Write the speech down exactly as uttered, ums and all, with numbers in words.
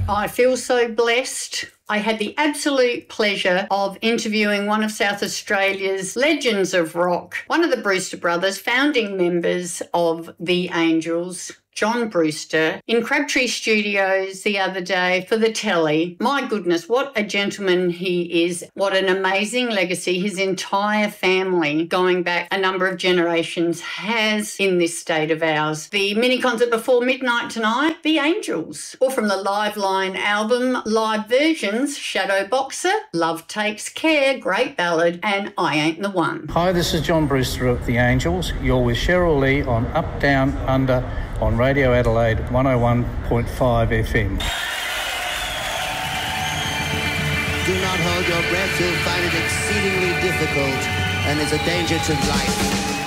I feel so blessed. I had the absolute pleasure of interviewing one of South Australia's legends of rock, one of the Brewster brothers, founding members of The Angels, John Brewster, in Crabtree Studios the other day for the telly. My goodness, what a gentleman he is. What an amazing legacy his entire family, going back a number of generations, has in this state of ours. The mini concert before midnight tonight, The Angels. Or from the Live Line album, live versions, Shadow Boxer, Love Takes Care, great ballad, and I Ain't the One. Hi, this is John Brewster of The Angels. You're with Cheryl Lee on Up, Down, Under on Radio Adelaide one oh one point five F M. Do not hold your breath. You'll find it exceedingly difficult and is a danger to life.